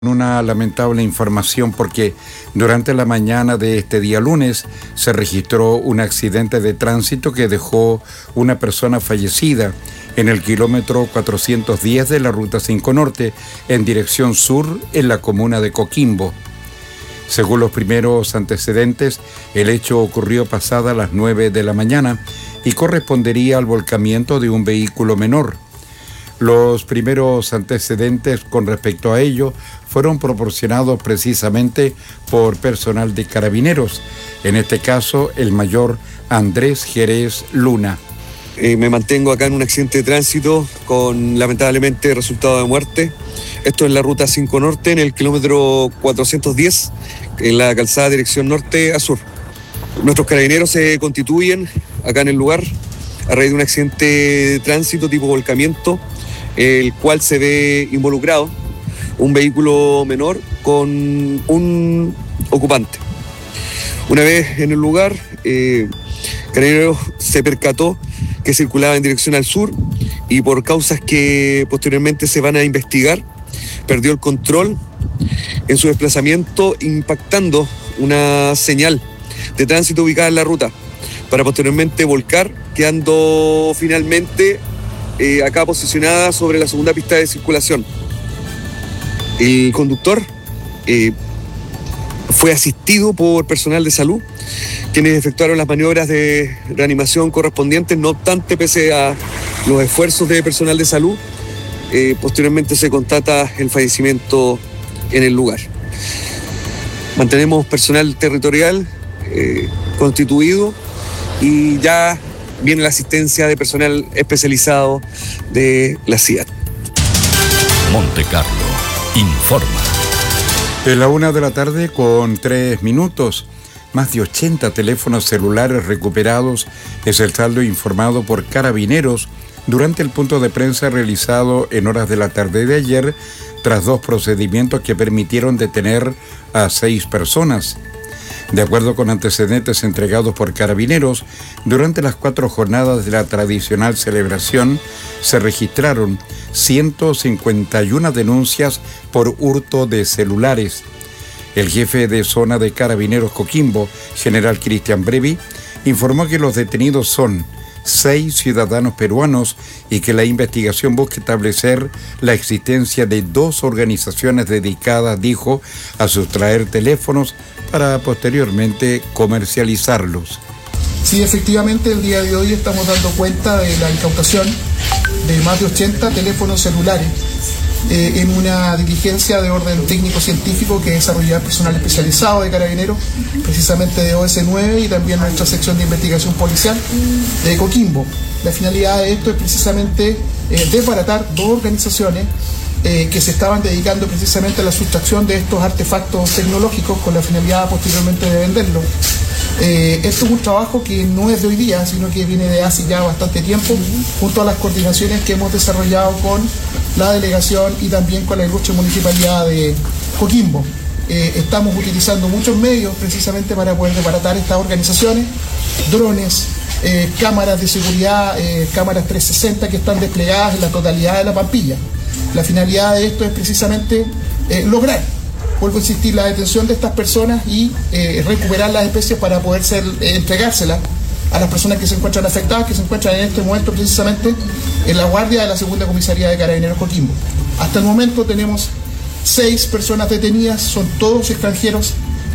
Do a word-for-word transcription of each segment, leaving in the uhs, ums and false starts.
Una lamentable información porque durante la mañana de este día lunes se registró un accidente de tránsito que dejó una persona fallecida en el kilómetro cuatrocientos diez de la Ruta cinco Norte en dirección sur en la comuna de Coquimbo. Según los primeros antecedentes, el hecho ocurrió pasada las nueve de la mañana y correspondería al volcamiento de un vehículo menor. Los primeros antecedentes con respecto a ello fueron proporcionados precisamente por personal de Carabineros, en este caso el mayor Andrés Jerez Luna. Eh, me mantengo acá en un accidente de tránsito con lamentablemente resultado de muerte. Esto es la Ruta cinco Norte, en el kilómetro cuatrocientos diez, en la calzada dirección norte a sur. Nuestros carabineros se constituyen acá en el lugar a raíz de un accidente de tránsito tipo volcamiento, el cual se ve involucrado un vehículo menor con un ocupante. Una vez en el lugar, eh, Carabineros se percató que circulaba en dirección al sur y por causas que posteriormente se van a investigar, perdió el control en su desplazamiento, impactando una señal de tránsito ubicada en la ruta, para posteriormente volcar, quedando finalmente Eh, acá posicionada sobre la segunda pista de circulación. El conductor eh, fue asistido por personal de salud, quienes efectuaron las maniobras de reanimación correspondientes. No obstante, pese a los esfuerzos de personal de salud, eh, posteriormente se constata el fallecimiento en el lugar. Mantenemos personal territorial eh, constituido y ya viene la asistencia de personal especializado de la C I A T. Monte Carlo informa. En la una de la tarde con tres minutos, más de ochenta teléfonos celulares recuperados es el saldo informado por Carabineros durante el punto de prensa realizado en horas de la tarde de ayer, tras dos procedimientos que permitieron detener a seis personas. De acuerdo con antecedentes entregados por Carabineros, durante las cuatro jornadas de la tradicional celebración se registraron ciento cincuenta y una denuncias por hurto de celulares. El jefe de zona de Carabineros Coquimbo, general Cristian Brevi, informó que los detenidos son seis ciudadanos peruanos y que la investigación busca establecer la existencia de dos organizaciones dedicadas, dijo, a sustraer teléfonos para posteriormente comercializarlos. Sí, efectivamente, el día de hoy estamos dando cuenta de la incautación de más de ochenta teléfonos celulares eh, en una diligencia de orden técnico-científico que desarrolló el personal especializado de Carabineros, precisamente de O S nueve y también nuestra sección de investigación policial de Coquimbo. La finalidad de esto es precisamente eh, desbaratar dos organizaciones Eh, que se estaban dedicando precisamente a la sustracción de estos artefactos tecnológicos con la finalidad posteriormente de venderlos. Eh, esto es un trabajo que no es de hoy día, sino que viene de hace ya bastante tiempo, junto a las coordinaciones que hemos desarrollado con la delegación y también con la ilustre municipalidad de Coquimbo. Eh, estamos utilizando muchos medios precisamente para poder desbaratar estas organizaciones, drones, eh, cámaras de seguridad, eh, cámaras trescientos sesenta que están desplegadas en la totalidad de la Pampilla. La finalidad de esto es precisamente eh, lograr, vuelvo a insistir, la detención de estas personas y eh, recuperar las especies para poder ser, eh, entregárselas a las personas que se encuentran afectadas, que se encuentran en este momento precisamente en la guardia de la segunda comisaría de Carabineros Coquimbo. Hasta el momento tenemos seis personas detenidas, son todos extranjeros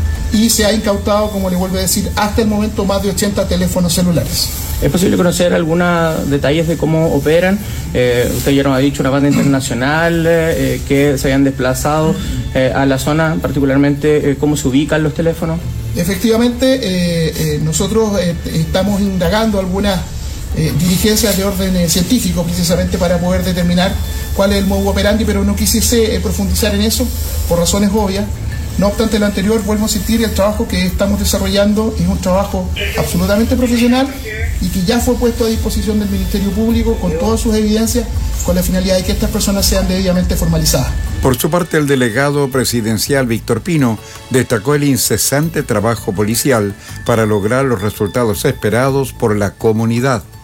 y se ha incautado, como le vuelvo a decir, hasta el momento más de ochenta teléfonos celulares. ¿Es posible conocer algunos detalles de cómo operan? Eh, usted ya nos ha dicho una banda internacional eh, que se hayan desplazado eh, a la zona, particularmente eh, cómo se ubican los teléfonos. Efectivamente, eh, eh, nosotros eh, estamos indagando algunas eh, diligencias de orden eh, científico precisamente para poder determinar cuál es el modus operandi, pero no quisiese eh, profundizar en eso por razones obvias. No obstante lo anterior, vuelvo a insistir, el trabajo que estamos desarrollando es un trabajo absolutamente profesional y que ya fue puesto a disposición del Ministerio Público con todas sus evidencias, con la finalidad de que estas personas sean debidamente formalizadas. Por su parte, el delegado presidencial Víctor Pino destacó el incesante trabajo policial para lograr los resultados esperados por la comunidad.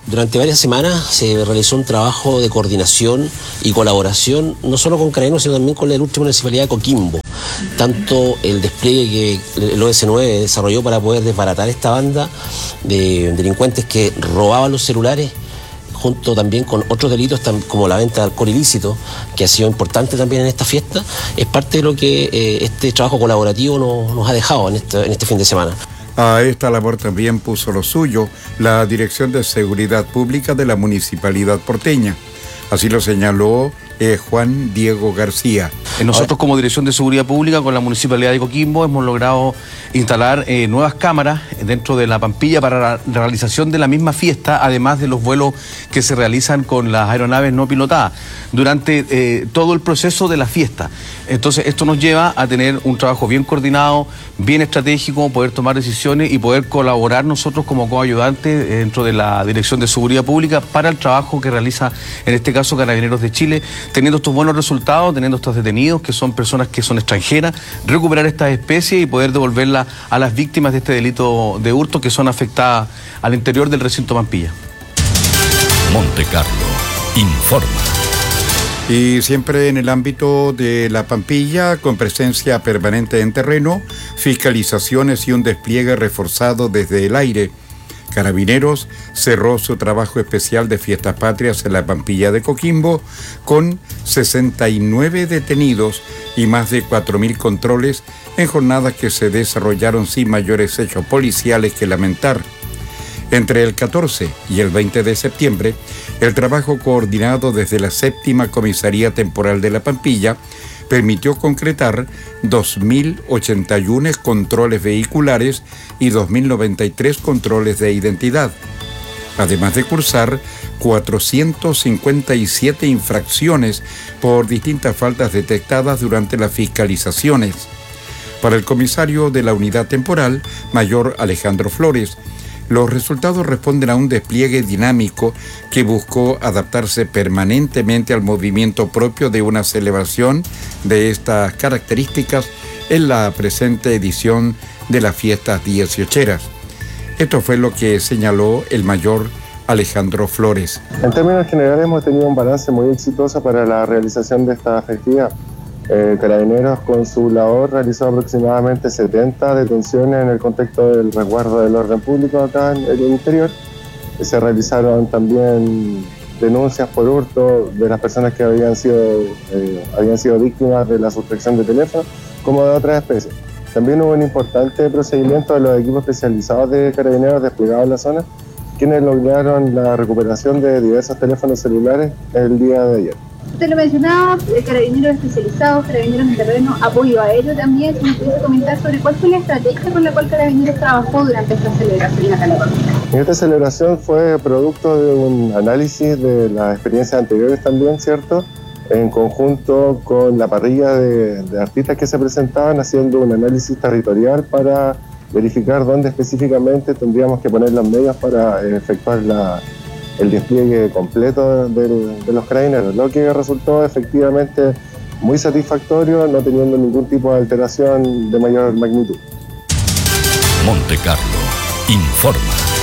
Durante varias semanas se realizó un trabajo de coordinación y colaboración, no solo con Carabineros, sino también con la ilustre Municipalidad de Coquimbo. Tanto el despliegue que el O S nueve desarrolló para poder desbaratar esta banda de delincuentes que robaban los celulares, junto también con otros delitos como la venta de alcohol ilícito, que ha sido importante también en esta fiesta, es parte de lo que eh, este trabajo colaborativo nos, nos ha dejado en este, en este fin de semana. A esta labor también puso lo suyo la Dirección de Seguridad Pública de la Municipalidad porteña. Así lo señaló eh, Juan Diego García. Nosotros como Dirección de Seguridad Pública con la Municipalidad de Coquimbo hemos logrado instalar eh, nuevas cámaras dentro de la Pampilla para la realización de la misma fiesta, además de los vuelos que se realizan con las aeronaves no pilotadas durante eh, todo el proceso de la fiesta. Entonces esto nos lleva a tener un trabajo bien coordinado, bien estratégico, poder tomar decisiones y poder colaborar nosotros como coayudantes dentro de la Dirección de Seguridad Pública para el trabajo que realiza en este caso Carabineros de Chile, teniendo estos buenos resultados, teniendo estos detenidos que son personas que son extranjeras, recuperar estas especies y poder devolverlas a las víctimas de este delito de hurto que son afectadas al interior del recinto Pampilla. Monte Carlo informa. Y siempre en el ámbito de la Pampilla, con presencia permanente en terreno, fiscalizaciones y un despliegue reforzado desde el aire. Carabineros cerró su trabajo especial de Fiestas Patrias en la Pampilla de Coquimbo con sesenta y nueve detenidos y más de cuatro mil controles en jornadas que se desarrollaron sin mayores hechos policiales que lamentar. Entre el catorce y el veinte de septiembre, el trabajo coordinado desde la séptima Comisaría Temporal de la Pampilla permitió concretar dos mil ochenta y uno controles vehiculares y dos mil noventa y tres controles de identidad, además de cursar cuatrocientas cincuenta y siete infracciones por distintas faltas detectadas durante las fiscalizaciones. Para el comisario de la unidad temporal, mayor Alejandro Flores, los resultados responden a un despliegue dinámico que buscó adaptarse permanentemente al movimiento propio de una celebración de estas características en la presente edición de las fiestas dieciocheras. Esto fue lo que señaló el mayor Alejandro Flores. En términos generales hemos tenido un balance muy exitoso para la realización de esta festividad. Eh, Carabineros con su labor realizó aproximadamente setenta detenciones en el contexto del resguardo del orden público acá en el interior. Se realizaron también denuncias por hurto de las personas que habían sido, eh, habían sido víctimas de la sustracción de teléfono, como de otras especies. También hubo un importante procedimiento de los equipos especializados de Carabineros desplegados en la zona, quienes lograron la recuperación de diversos teléfonos celulares el día de ayer. Usted lo mencionaba, Carabineros especializados, Carabineros en terreno, apoyo aéreo también. Si nos pudiese comentar sobre cuál fue la estrategia con la cual Carabineros trabajó durante esta celebración acá en la Pampilla. Esta celebración fue producto de un análisis de las experiencias anteriores también, ¿cierto? En conjunto con la parrilla de, de artistas que se presentaban, haciendo un análisis territorial para verificar dónde específicamente tendríamos que poner los medios para efectuar la el despliegue completo del, de los Carabineros, lo que resultó efectivamente muy satisfactorio, no teniendo ningún tipo de alteración de mayor magnitud. Monte Carlo informa.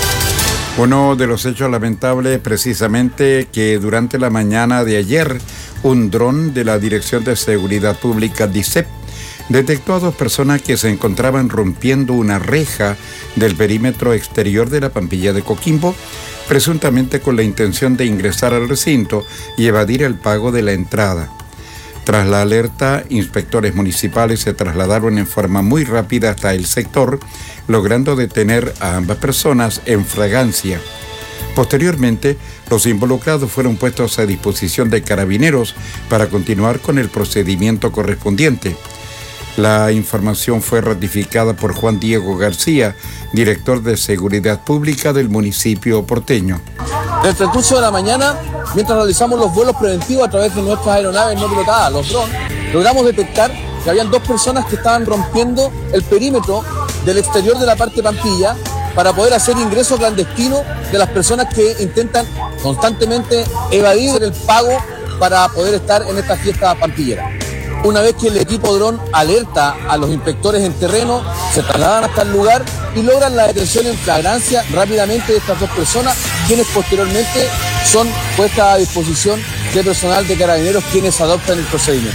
Uno de los hechos lamentables precisamente que durante la mañana de ayer un dron de la Dirección de Seguridad Pública D I C E P detectó a dos personas que se encontraban rompiendo una reja del perímetro exterior de la Pampilla de Coquimbo, presuntamente con la intención de ingresar al recinto y evadir el pago de la entrada. Tras la alerta, inspectores municipales se trasladaron en forma muy rápida hasta el sector, logrando detener a ambas personas en fragancia. Posteriormente, los involucrados fueron puestos a disposición de Carabineros para continuar con el procedimiento correspondiente. La información fue ratificada por Juan Diego García, director de Seguridad Pública del municipio porteño. En el transcurso de la mañana, mientras realizamos los vuelos preventivos a través de nuestras aeronaves no pilotadas, los drones, logramos detectar que habían dos personas que estaban rompiendo el perímetro del exterior de la parte Pampilla para poder hacer ingreso clandestino de las personas que intentan constantemente evadir el pago para poder estar en esta fiesta pampillera. Una vez que el equipo dron alerta a los inspectores en terreno, se trasladan hasta el lugar y logran la detención en flagrancia rápidamente de estas dos personas, quienes posteriormente son puestas a disposición de personal de Carabineros quienes adoptan el procedimiento.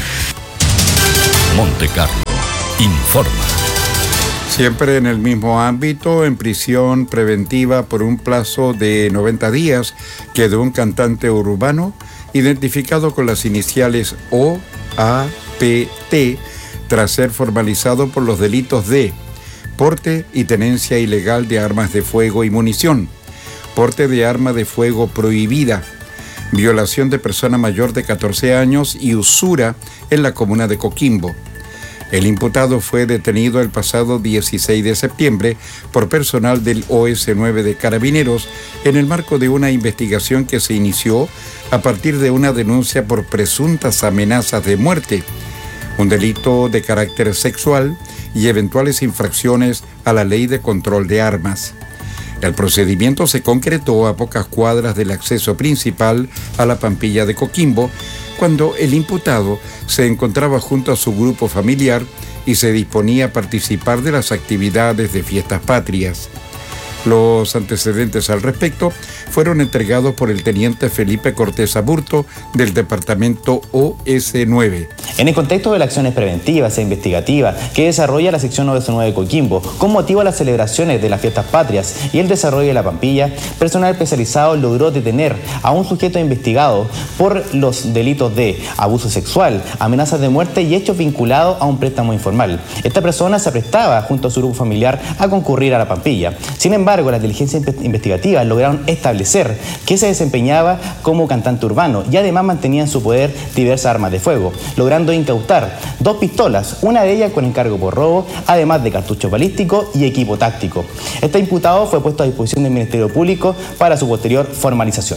Monte Carlo informa. Siempre en el mismo ámbito, en prisión preventiva por un plazo de noventa días, quedó un cantante urbano identificado con las iniciales O A P T tras ser formalizado por los delitos de porte y tenencia ilegal de armas de fuego y munición, porte de arma de fuego prohibida, violación de persona mayor de catorce años y usura en la comuna de Coquimbo. El imputado fue detenido el pasado dieciséis de septiembre por personal del O S nueve de Carabineros en el marco de una investigación que se inició a partir de una denuncia por presuntas amenazas de muerte, un delito de carácter sexual y eventuales infracciones a la Ley de Control de Armas. El procedimiento se concretó a pocas cuadras del acceso principal a la Pampilla de Coquimbo, cuando el imputado se encontraba junto a su grupo familiar y se disponía a participar de las actividades de fiestas patrias. Los antecedentes al respecto fueron entregados por el teniente Felipe Cortés Aburto del departamento O S nueve. En el contexto de las acciones preventivas e investigativas que desarrolla la sección O S nueve de Coquimbo, con motivo de las celebraciones de las fiestas patrias y el desarrollo de la Pampilla, personal especializado logró detener a un sujeto investigado por los delitos de abuso sexual, amenazas de muerte y hechos vinculados a un préstamo informal. Esta persona se prestaba junto a su grupo familiar a concurrir a la Pampilla. Sin embargo, las diligencias investigativas lograron establecer que se desempeñaba como cantante urbano y además mantenía en su poder diversas armas de fuego, logrando incautar dos pistolas, una de ellas con encargo por robo, además de cartuchos balísticos y equipo táctico. Este imputado fue puesto a disposición del Ministerio Público para su posterior formalización.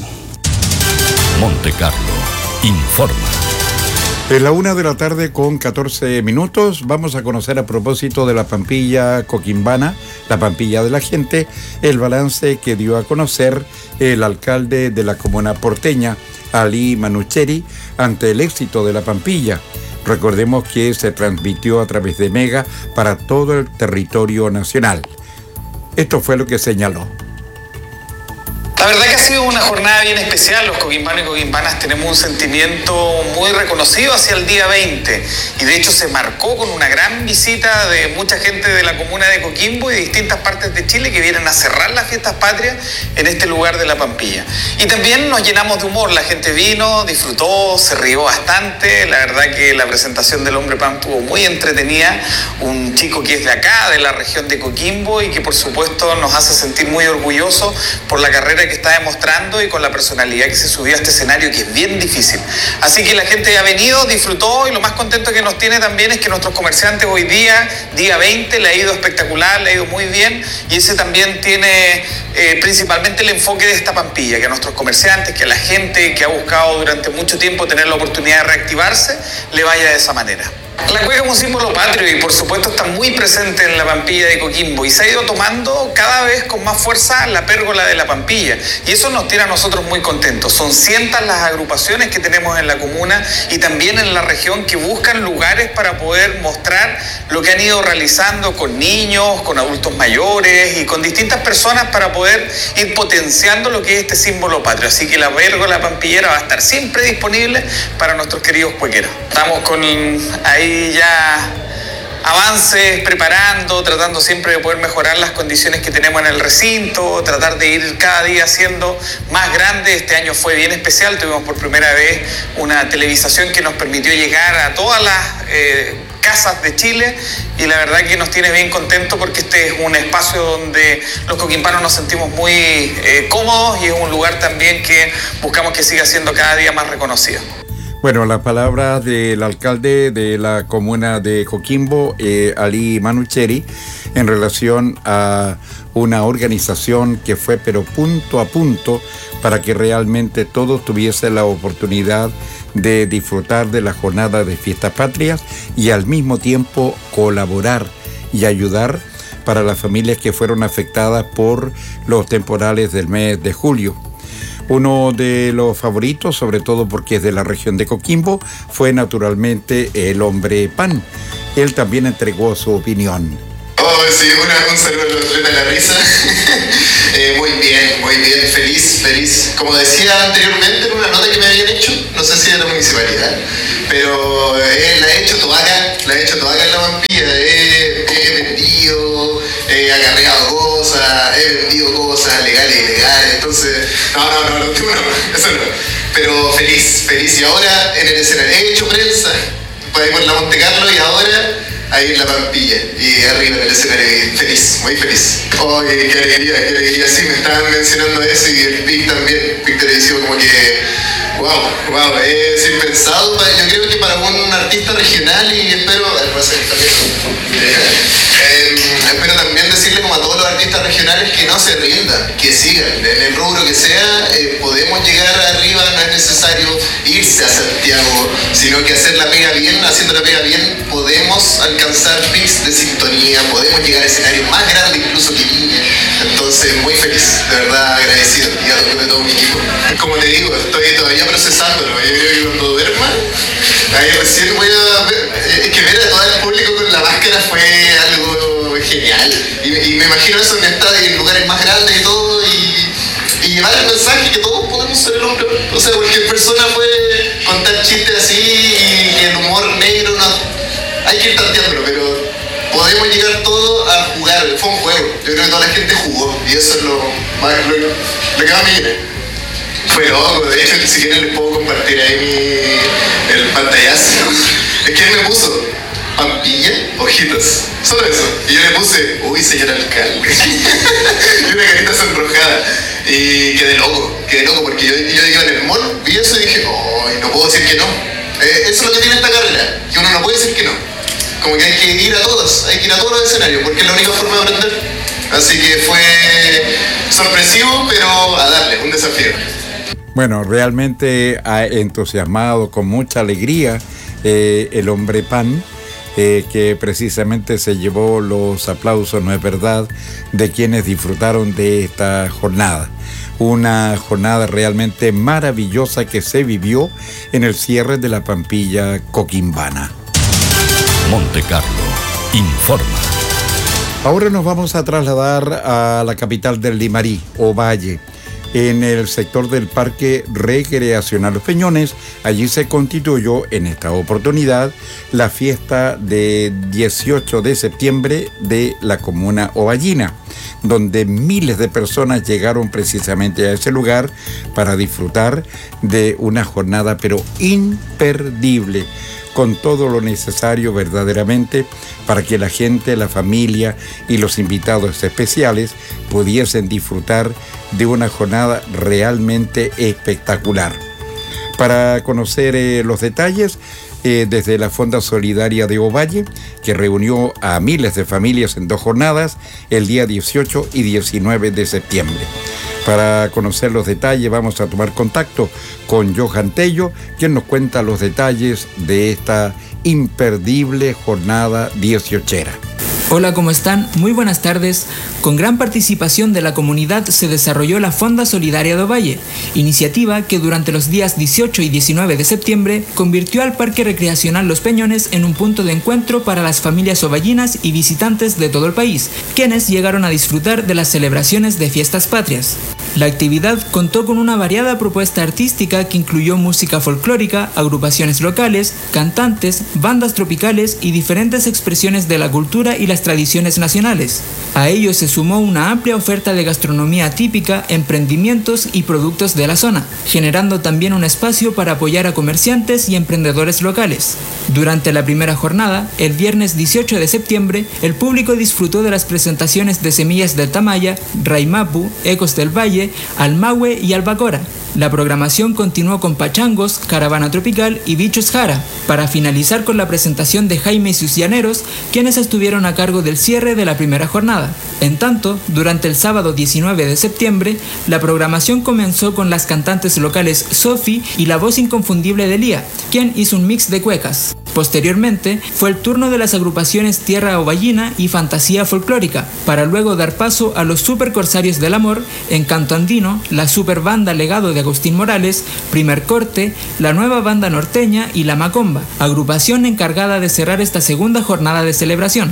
Monte Carlo informa. En la una de la tarde con catorce minutos vamos a conocer, a propósito de la Pampilla coquimbana, la Pampilla de la gente, el balance que dio a conocer el alcalde de la comuna porteña, Ali Manucheri, ante el éxito de la Pampilla. Recordemos que se transmitió a través de Mega para todo el territorio nacional. Esto fue lo que señaló. La verdad que ha sido una jornada bien especial. Los coquimbanos y coquimbanas tenemos un sentimiento muy reconocido hacia el día veinte, y de hecho se marcó con una gran visita de mucha gente de la comuna de Coquimbo y de distintas partes de Chile que vienen a cerrar las fiestas patrias en este lugar de la Pampilla. Y también nos llenamos de humor, la gente vino, disfrutó, se rió bastante. La verdad que la presentación del Hombre Pan estuvo muy entretenida, un chico que es de acá, de la región de Coquimbo, y que por supuesto nos hace sentir muy orgullosos por la carrera que está demostrando y con la personalidad que se subió a este escenario, que es bien difícil. Así que la gente ha venido, disfrutó, y lo más contento que nos tiene también es que nuestros comerciantes hoy día, día veinte, le ha ido espectacular, le ha ido muy bien, y ese también tiene eh, principalmente el enfoque de esta Pampilla, que a nuestros comerciantes, que a la gente que ha buscado durante mucho tiempo tener la oportunidad de reactivarse, le vaya de esa manera. La cueca es un símbolo patrio y por supuesto está muy presente en la Pampilla de Coquimbo, y se ha ido tomando cada vez con más fuerza la pérgola de la Pampilla, y eso nos tiene a nosotros muy contentos. Son cientos las agrupaciones que tenemos en la comuna y también en la región que buscan lugares para poder mostrar lo que han ido realizando con niños, con adultos mayores y con distintas personas para poder ir potenciando lo que es este símbolo patrio. Así que la pérgola pampillera va a estar siempre disponible para nuestros queridos cuequeros. Estamos con ahí ya avances, preparando, tratando siempre de poder mejorar las condiciones que tenemos en el recinto, tratar de ir cada día haciendo más grande. Este año fue bien especial, tuvimos por primera vez una televisación que nos permitió llegar a todas las eh, casas de Chile, y la verdad que nos tiene bien contentos porque este es un espacio donde los coquimbanos nos sentimos muy eh, cómodos, y es un lugar también que buscamos que siga siendo cada día más reconocido. Bueno, las palabras del alcalde de la comuna de Coquimbo, eh, Ali Manucheri, en relación a una organización que fue pero punto a punto para que realmente todos tuviesen la oportunidad de disfrutar de la jornada de fiestas patrias y al mismo tiempo colaborar y ayudar para las familias que fueron afectadas por los temporales del mes de julio. Uno de los favoritos, sobre todo porque es de la región de Coquimbo, fue naturalmente el Hombre Pan. Él también entregó su opinión. Oh, sí, una, un saludo a los atletas de la risa. eh, muy bien, muy bien, feliz, feliz. Como decía anteriormente en una nota que me habían hecho, no sé si de la municipalidad, pero eh, la he hecho toda la he hecho toda en la Pampilla. He, he vendido, he acarreado cosas, he vendido cosas legales y ilegales. Entonces, no, no, no, no, tú no, eso no. Pero feliz, feliz. Y ahora en el escenario he hecho prensa para ir por la Monte Carlo y ahora ahí en la Pampilla y arriba en el escenario, feliz, muy feliz. Oh, qué, qué alegría, qué alegría. Sí, me estaban mencionando eso y el Vic también, Vic Televisivo, como que wow, wow, es impensado. Yo creo que para un artista regional y espero, eh, espero también decirle como a todos los artistas regionales que no se rindan, que sigan, en el rubro que sea, eh, podemos llegar arriba, no es necesario irse a Santiago, sino que hacer la pega bien, haciendo la pega bien, podemos alcanzar pics de sintonía, podemos llegar a escenarios más grandes incluso que Viña. Entonces, muy feliz, de verdad agradecido y a de todo mi equipo. Como te digo, estoy todavía procesándolo. Yo creo que cuando duerma, ahí recién voy a ver. Es que ver a todo el público con la máscara fue algo genial. Y, y me imagino eso en estadios, en lugares más grandes y todo. Y, y llevar el mensaje que todos podemos ser el hombre. O sea, cualquier persona puede contar chistes así y que el humor negro no. Hay que ir tanteándolo, pero podemos llegar todos a jugar. Fue un juego. Yo creo que toda la gente jugó. Y eso es lo más lo, lo que más me llena. Fue loco, de hecho, si quieren les puedo compartir ahí mi, el pantallazo. Es que él me puso Pampilla, ojitos, solo eso. Y yo le puse, uy, señor alcalde. Y una carita sonrojada. Y quedé loco, quedé loco, porque yo, yo iba en el mall, vi eso y dije, oh, no puedo decir que no. Eh, eso es lo que tiene esta carrera, que uno no puede decir que no. Como que hay que ir a todos, hay que ir a todos los escenarios, porque es la única forma de aprender. Así que fue sorpresivo, pero a darle, un desafío. Bueno, realmente ha entusiasmado con mucha alegría eh, el hombre pan, eh, que precisamente se llevó los aplausos, no es verdad, de quienes disfrutaron de esta jornada. Una jornada realmente maravillosa que se vivió en el cierre de la Pampilla coquimbana. Monte Carlo informa. Ahora nos vamos a trasladar a la capital del Limarí, Ovalle. En el sector del Parque Recreacional Los Peñones, allí se constituyó en esta oportunidad la fiesta de dieciocho de septiembre de la comuna ovallina, donde miles de personas llegaron precisamente a ese lugar para disfrutar de una jornada pero imperdible, con todo lo necesario verdaderamente para que la gente, la familia y los invitados especiales pudiesen disfrutar de una jornada realmente espectacular. Para conocer eh, los detalles, eh, desde la Fonda Solidaria de Ovalle, que reunió a miles de familias en dos jornadas, el día dieciocho y diecinueve de septiembre. Para conocer los detalles vamos a tomar contacto con Johan Tello, quien nos cuenta los detalles de esta imperdible jornada dieciochera. Hola, ¿cómo están? Muy buenas tardes. Con gran participación de la comunidad se desarrolló la Fonda Solidaria de Ovalle, iniciativa que durante los días dieciocho y diecinueve de septiembre convirtió al Parque Recreacional Los Peñones en un punto de encuentro para las familias ovallinas y visitantes de todo el país, quienes llegaron a disfrutar de las celebraciones de fiestas patrias. La actividad contó con una variada propuesta artística que incluyó música folclórica, agrupaciones locales, cantantes, bandas tropicales y diferentes expresiones de la cultura y la tradiciones nacionales. A ello se sumó una amplia oferta de gastronomía típica, emprendimientos y productos de la zona, generando también un espacio para apoyar a comerciantes y emprendedores locales. Durante la primera jornada, el viernes dieciocho de septiembre, el público disfrutó de las presentaciones de Semillas del Tamaya, Raimapu, Ecos del Valle, Almahue y Albacora. La programación continuó con pachangos, caravana tropical y bichos jara, para finalizar con la presentación de Jaime y sus llaneros, quienes estuvieron a cargo del cierre de la primera jornada. En tanto, durante el sábado diecinueve de septiembre, la programación comenzó con las cantantes locales Sofi y la voz inconfundible de Lía, quien hizo un mix de cuecas. Posteriormente, fue el turno de las agrupaciones Tierra Ovallina y Fantasía Folclórica, para luego dar paso a los Super Corsarios del Amor, Encanto Andino, la Super Banda Legado de Agustín Morales, Primer Corte, la Nueva Banda Norteña y La Macomba, agrupación encargada de cerrar esta segunda jornada de celebración.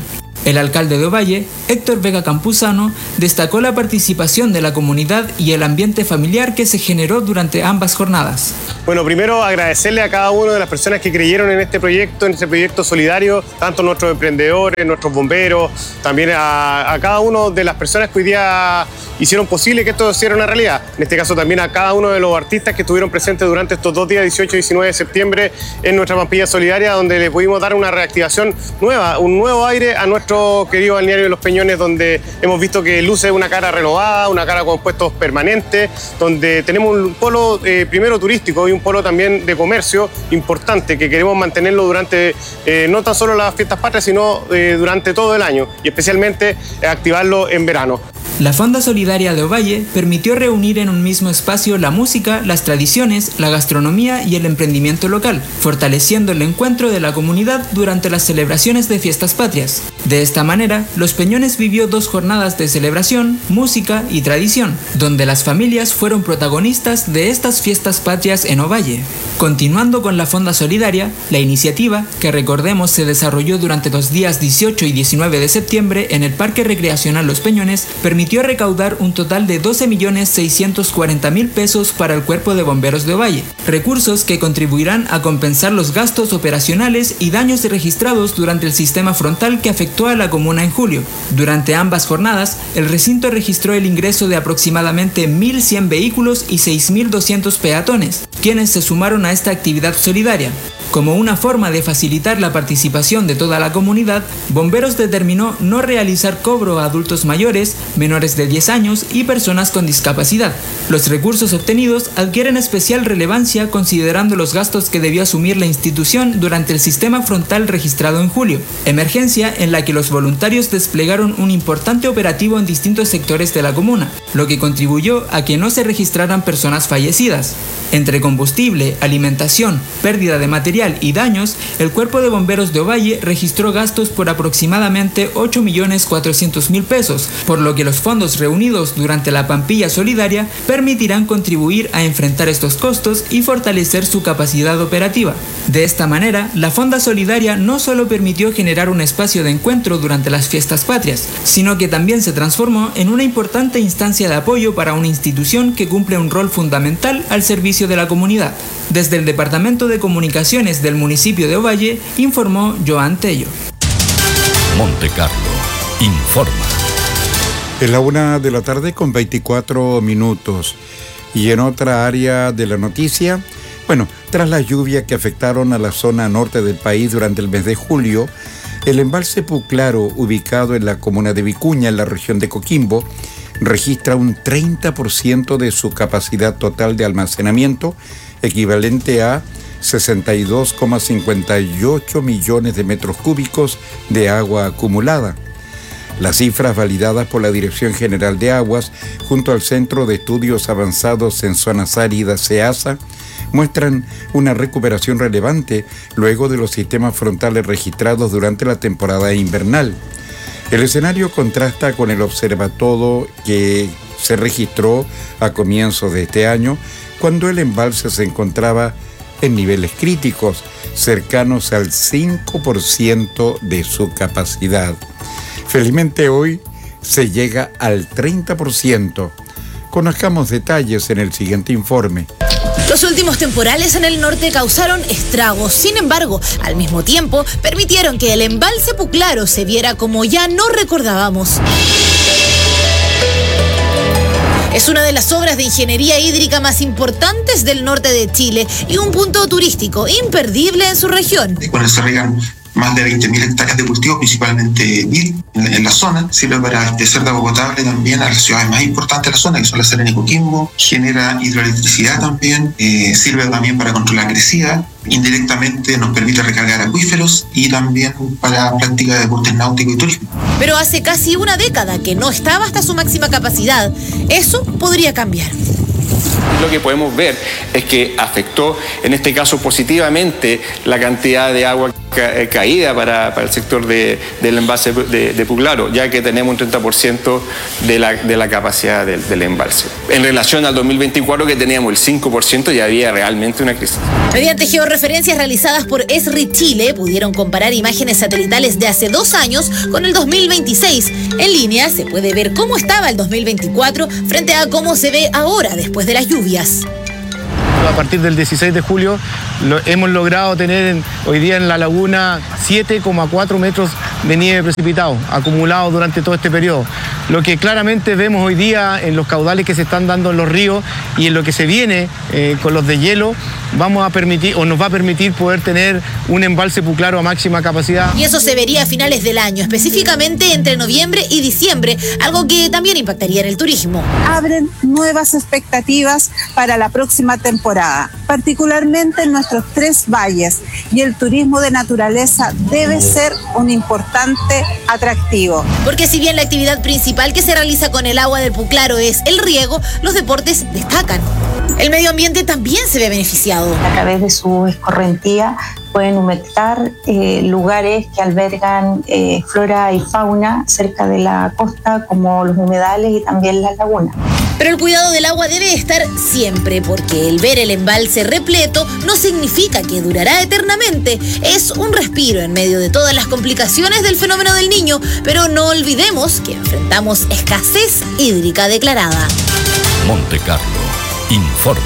El alcalde de Ovalle, Héctor Vega Campuzano, destacó la participación de la comunidad y el ambiente familiar que se generó durante ambas jornadas. Bueno, primero agradecerle a cada una de las personas que creyeron en este proyecto, en este proyecto solidario, tanto nuestros emprendedores, nuestros bomberos, también a, a cada una de las personas que hoy día hicieron posible que esto sea una realidad. En este caso también a cada uno de los artistas que estuvieron presentes durante estos dos días, dieciocho y diecinueve de septiembre, en nuestra Pampilla Solidaria, donde le pudimos dar una reactivación nueva, un nuevo aire a nuestro querido balneario de Los Peñones, donde hemos visto que luce una cara renovada, una cara con puestos permanentes, donde tenemos un polo eh, primero turístico y un polo también de comercio importante que queremos mantenerlo durante eh, no tan solo las fiestas patrias, sino eh, durante todo el año y especialmente eh, activarlo en verano. La Fonda Solidaria de Ovalle permitió reunir en un mismo espacio la música, las tradiciones, la gastronomía y el emprendimiento local, fortaleciendo el encuentro de la comunidad durante las celebraciones de fiestas patrias. De esta manera, Los Peñones vivió dos jornadas de celebración, música y tradición, donde las familias fueron protagonistas de estas fiestas patrias en Ovalle. Continuando con la Fonda Solidaria, la iniciativa, que recordemos se desarrolló durante los días dieciocho y diecinueve de septiembre en el Parque Recreacional Los Peñones, permitió recaudar un total de doce millones seiscientos cuarenta mil pesos para el Cuerpo de Bomberos de Ovalle, recursos que contribuirán a compensar los gastos operacionales y daños registrados durante el sistema frontal que afectó a la comuna en julio. Durante ambas jornadas, el recinto registró el ingreso de aproximadamente mil cien vehículos y seis mil doscientos peatones, quienes se sumaron a esta actividad solidaria. Como una forma de facilitar la participación de toda la comunidad, Bomberos determinó no realizar cobro a adultos mayores, menores de diez años y personas con discapacidad. Los recursos obtenidos adquieren especial relevancia considerando los gastos que debió asumir la institución durante el sistema frontal registrado en julio, emergencia en la que los voluntarios desplegaron un importante operativo en distintos sectores de la comuna, lo que contribuyó a que no se registraran personas fallecidas. Entre combustible, alimentación, pérdida de material y daños, el Cuerpo de Bomberos de Ovalle registró gastos por aproximadamente ocho millones cuatrocientos mil pesos, por lo que los fondos reunidos durante la Pampilla Solidaria permitirán contribuir a enfrentar estos costos y fortalecer su capacidad operativa. De esta manera, la Fonda Solidaria no solo permitió generar un espacio de encuentro durante las fiestas patrias, sino que también se transformó en una importante instancia de apoyo para una institución que cumple un rol fundamental al servicio de la comunidad. Desde el Departamento de Comunicaciones del municipio de Ovalle, informó Joan Tello. Monte Carlo informa. Es la una de la tarde con veinticuatro minutos. Y en otra área de la noticia, bueno, tras las lluvias que afectaron a la zona norte del país durante el mes de julio, el embalse Puclaro, ubicado en la comuna de Vicuña, en la región de Coquimbo, registra un treinta por ciento de su capacidad total de almacenamiento, equivalente a sesenta y dos coma cincuenta y ocho millones de metros cúbicos de agua acumulada. Las cifras validadas por la Dirección General de Aguas junto al Centro de Estudios Avanzados en Zonas Áridas, CEAZA, muestran una recuperación relevante luego de los sistemas frontales registrados durante la temporada invernal. El escenario contrasta con el observatorio que se registró a comienzos de este año, cuando el embalse se encontraba en niveles críticos, cercanos al cinco por ciento de su capacidad. Felizmente hoy se llega al treinta por ciento. Conozcamos detalles en el siguiente informe. Los últimos temporales en el norte causaron estragos, sin embargo, al mismo tiempo permitieron que el embalse Puclaro se viera como ya no recordábamos. Es una de las obras de ingeniería hídrica más importantes del norte de Chile y un punto turístico imperdible en su región. Cuando se regan más de veinte mil hectáreas de cultivo, principalmente vid, en, en la zona, sirve para abastecer de agua potable también a las ciudades más importantes de la zona, que son La Serena y Coquimbo, genera hidroelectricidad también, eh, sirve también para controlar crecida, indirectamente nos permite recargar acuíferos y también para práctica de deportes náuticos y turismo. Pero hace casi una década que no estaba hasta su máxima capacidad. Eso podría cambiar. Lo que podemos ver es que afectó, en este caso positivamente, la cantidad de agua ca- caída para, para el sector de, del embalse de, de Puclaro, ya que tenemos un treinta por ciento de la, de la capacidad del, del embalse. En relación al dos mil veinticuatro, que teníamos el cinco por ciento, ya había realmente una crisis. Mediante georreferencias realizadas por ESRI Chile, pudieron comparar imágenes satelitales de hace dos años con el dos mil veintiséis. En línea se puede ver cómo estaba el dos mil veinticuatro frente a cómo se ve ahora después de las lluvias. A partir del dieciséis de julio lo, hemos logrado tener en, hoy día en la laguna siete coma cuatro metros de nieve precipitado acumulado durante todo este periodo. Lo que claramente vemos hoy día en los caudales que se están dando en los ríos y en lo que se viene eh, con los de hielo, vamos a permitir o nos va a permitir poder tener un embalse Puclaro a máxima capacidad. Y eso se vería a finales del año, específicamente entre noviembre y diciembre, algo que también impactaría en el turismo. Abren nuevas expectativas para la próxima temporada, particularmente en nuestros tres valles, y el turismo de naturaleza debe ser un importante atractivo. Porque si bien la actividad principal que se realiza con el agua del Puclaro es el riego, los deportes destacan. El medio ambiente también se ve beneficiado. A través de su escorrentía pueden humectar eh, lugares que albergan eh, flora y fauna cerca de la costa, como los humedales y también las lagunas. Pero el cuidado del agua debe estar siempre, porque el ver el embalse repleto no significa que durará eternamente. Es un respiro en medio de todas las complicaciones del fenómeno del Niño, pero no olvidemos que enfrentamos escasez hídrica declarada. Monte Carlo informa.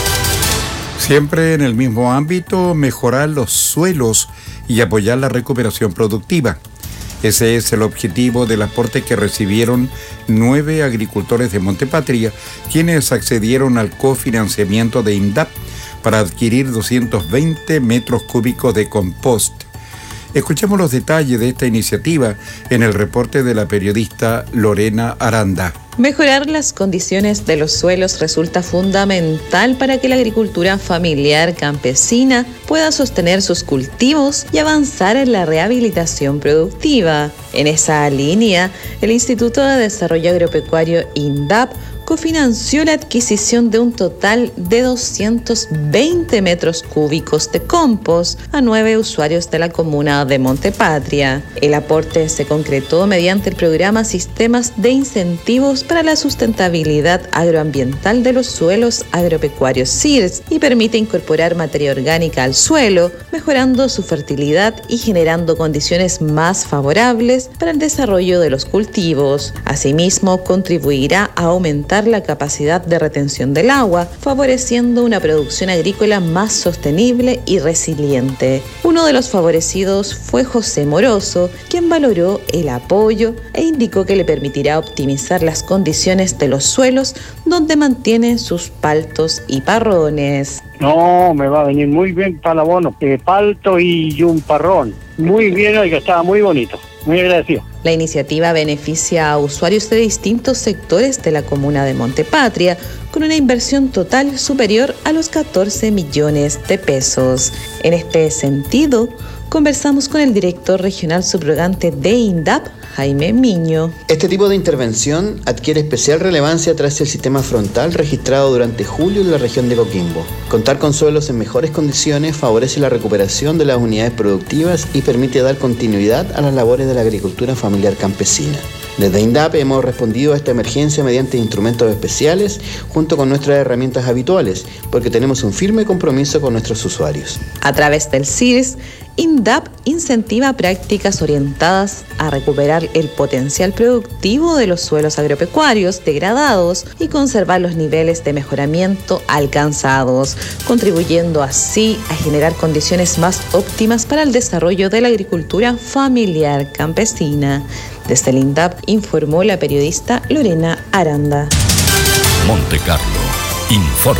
Siempre en el mismo ámbito, mejorar los suelos y apoyar la recuperación productiva. Ese es el objetivo del aporte que recibieron nueve agricultores de Montepatria, quienes accedieron al cofinanciamiento de INDAP para adquirir doscientos veinte metros cúbicos de compost. Escuchemos los detalles de esta iniciativa en el reporte de la periodista Lorena Aranda. Mejorar las condiciones de los suelos resulta fundamental para que la agricultura familiar campesina pueda sostener sus cultivos y avanzar en la rehabilitación productiva. En esa línea, el Instituto de Desarrollo Agropecuario INDAP cofinanció la adquisición de un total de doscientos veinte metros cúbicos de compost a nueve usuarios de la comuna de Montepatria. El aporte se concretó mediante el programa Sistemas de Incentivos para la Sustentabilidad Agroambiental de los Suelos Agropecuarios S I R S y permite incorporar materia orgánica al suelo, mejorando su fertilidad y generando condiciones más favorables para el desarrollo de los cultivos. Asimismo, contribuirá a aumentar la capacidad de retención del agua, favoreciendo una producción agrícola más sostenible y resiliente. Uno de los favorecidos fue José Moroso, quien valoró el apoyo e indicó que le permitirá optimizar las condiciones de los suelos donde mantiene sus paltos y parrones. No, me va a venir muy bien para el abono, eh, palto y un parrón. Muy bien, oiga, estaba muy bonito. Muy agradecido. La iniciativa beneficia a usuarios de distintos sectores de la comuna de Montepatria, con una inversión total superior a los catorce millones de pesos. En este sentido, conversamos con el director regional subrogante de INDAP, Jaime Miño. Este tipo de intervención adquiere especial relevancia tras el sistema frontal registrado durante julio en la región de Coquimbo. Contar con suelos en mejores condiciones favorece la recuperación de las unidades productivas y permite dar continuidad a las labores de la agricultura familiar campesina. Desde INDAP hemos respondido a esta emergencia mediante instrumentos especiales junto con nuestras herramientas habituales, porque tenemos un firme compromiso con nuestros usuarios. A través del S I R S, INDAP incentiva prácticas orientadas a recuperar el potencial productivo de los suelos agropecuarios degradados y conservar los niveles de mejoramiento alcanzados, contribuyendo así a generar condiciones más óptimas para el desarrollo de la agricultura familiar campesina. Desde el INDAP informó la periodista Lorena Aranda. Monte Carlo informa.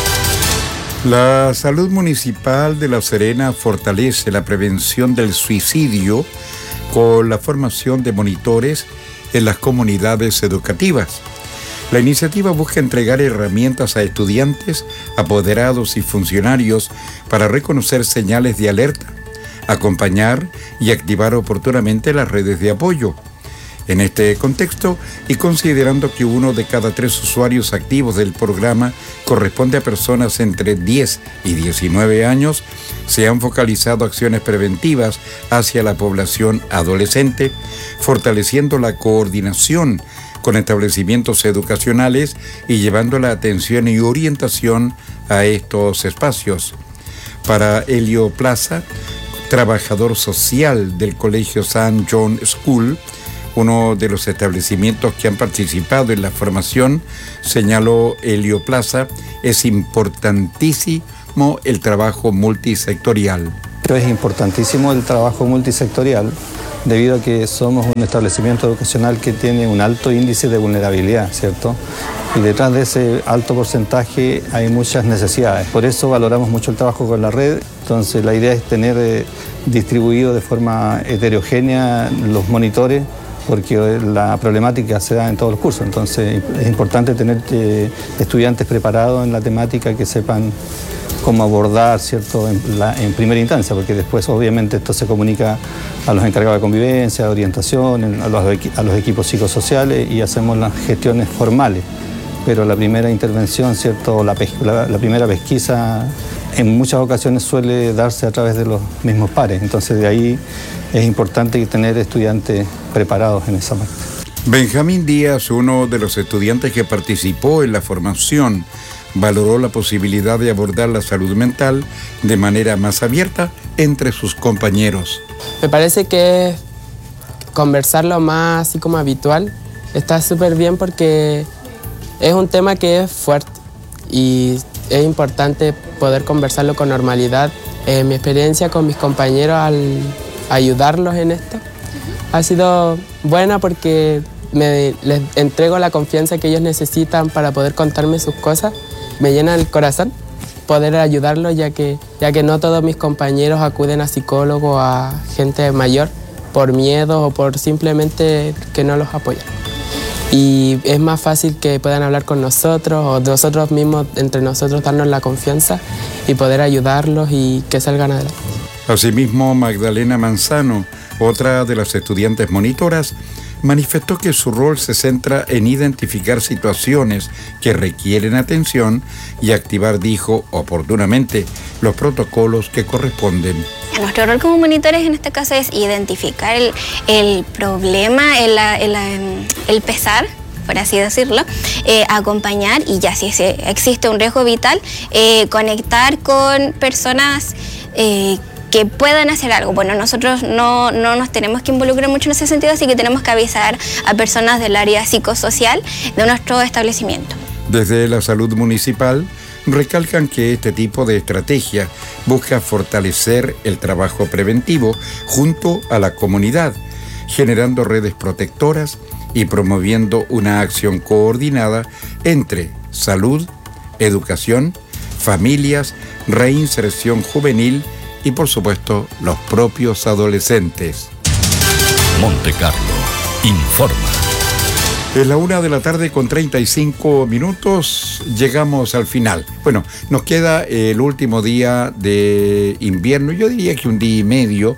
La salud municipal de La Serena fortalece la prevención del suicidio con la formación de monitores en las comunidades educativas. La iniciativa busca entregar herramientas a estudiantes, apoderados y funcionarios para reconocer señales de alerta, acompañar y activar oportunamente las redes de apoyo. En este contexto, y considerando que uno de cada tres usuarios activos del programa corresponde a personas entre diez y diecinueve años, se han focalizado acciones preventivas hacia la población adolescente, fortaleciendo la coordinación con establecimientos educacionales y llevando la atención y orientación a estos espacios. Para Elio Plaza, trabajador social del Colegio Saint John School, uno de los establecimientos que han participado en la formación, señaló Elio Plaza, es importantísimo el trabajo multisectorial. Es importantísimo el trabajo multisectorial debido a que somos un establecimiento educacional que tiene un alto índice de vulnerabilidad, ¿cierto? Y detrás de ese alto porcentaje hay muchas necesidades. Por eso valoramos mucho el trabajo con la red. Entonces la idea es tener eh, distribuido de forma heterogénea los monitores, porque la problemática se da en todos los cursos. Entonces es importante tener eh, estudiantes preparados en la temática que sepan cómo abordar, ¿cierto?, en, la, en primera instancia, porque después obviamente esto se comunica a los encargados de convivencia, de orientación, a los, a los equipos psicosociales y hacemos las gestiones formales. Pero la primera intervención, ¿cierto?, la, la, la primera pesquisa en muchas ocasiones suele darse a través de los mismos pares. Entonces de ahí es importante tener estudiantes preparados en esa parte. Benjamín Díaz, uno de los estudiantes que participó en la formación, valoró la posibilidad de abordar la salud mental de manera más abierta entre sus compañeros. Me parece que conversarlo más así como habitual está súper bien porque es un tema que es fuerte y es importante poder conversarlo con normalidad. Eh, mi experiencia con mis compañeros al ayudarlos en esto ha sido buena porque me, les entrego la confianza que ellos necesitan para poder contarme sus cosas. Me llena el corazón poder ayudarlos, ya que, ya que no todos mis compañeros acuden a psicólogos, a gente mayor, por miedo o por simplemente que no los apoyan. Y es más fácil que puedan hablar con nosotros o nosotros mismos, entre nosotros, darnos la confianza y poder ayudarlos y que salgan adelante. Asimismo, Magdalena Manzano, otra de las estudiantes monitoras, manifestó que su rol se centra en identificar situaciones que requieren atención y activar, dijo, oportunamente, los protocolos que corresponden. Nuestro rol como monitores en este caso es identificar el, el problema, el, el, el pesar, por así decirlo, eh, acompañar y ya si existe un riesgo vital, eh, conectar con personas eh, que puedan hacer algo. Bueno, nosotros no, no nos tenemos que involucrar mucho en ese sentido, así que tenemos que avisar a personas del área psicosocial de nuestro establecimiento. Desde la salud municipal, recalcan que este tipo de estrategia busca fortalecer el trabajo preventivo junto a la comunidad, generando redes protectoras y promoviendo una acción coordinada entre salud, educación, familias, reinserción juvenil y, por supuesto, los propios adolescentes. Monte Carlo informa. Es la una de la tarde con treinta y cinco minutos, llegamos al final. Bueno, nos queda el último día de invierno, yo diría que un día y medio,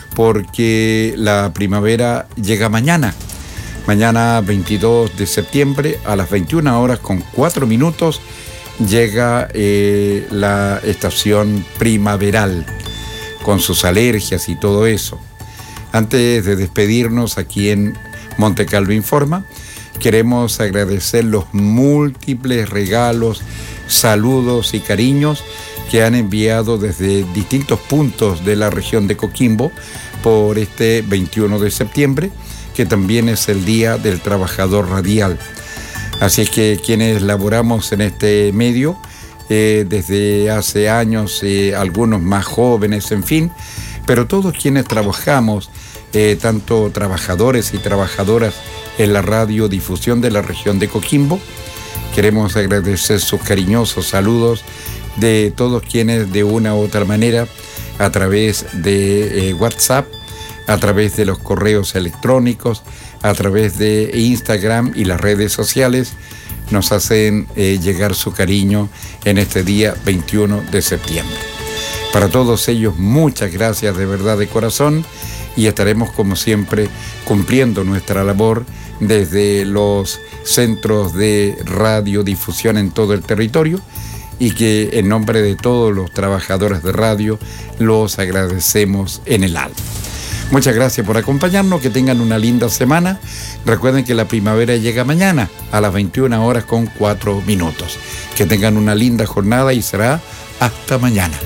porque la primavera llega mañana. Mañana veintidós de septiembre a las veintiuna horas con cuatro minutos llega eh, la estación primaveral, con sus alergias y todo eso. Antes de despedirnos aquí en Monte Carlo Informa, queremos agradecer los múltiples regalos, saludos y cariños que han enviado desde distintos puntos de la región de Coquimbo por este veintiuno de septiembre, que también es el Día del Trabajador Radial. Así es que quienes laboramos en este medio, eh, desde hace años, eh, algunos más jóvenes, en fin, pero todos quienes trabajamos, eh, tanto trabajadores y trabajadoras en la radiodifusión de la región de Coquimbo, queremos agradecer sus cariñosos saludos de todos quienes de una u otra manera, a través de eh, WhatsApp, a través de los correos electrónicos, a través de Instagram y las redes sociales, nos hacen eh, llegar su cariño en este día veintiuno de septiembre. Para todos ellos, muchas gracias de verdad de corazón y estaremos como siempre cumpliendo nuestra labor desde los centros de radiodifusión en todo el territorio, y que en nombre de todos los trabajadores de radio los agradecemos en el alma. Muchas gracias por acompañarnos, que tengan una linda semana. Recuerden que la primavera llega mañana a las veintiuna horas con cuatro minutos. Que tengan una linda jornada y será hasta mañana.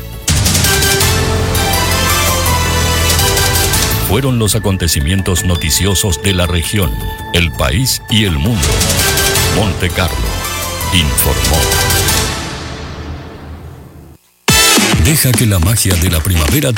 Fueron los acontecimientos noticiosos de la región, el país y el mundo. Monte Carlo informó. Deja que la magia de la primavera te